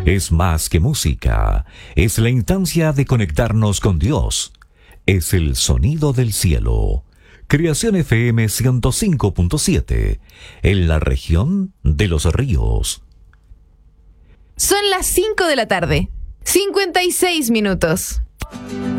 Es más que música, es la instancia de conectarnos con Dios. Es el sonido del cielo. Creación FM 105.7, en la región de Los Ríos. Son las 5 de la tarde, 56 minutos.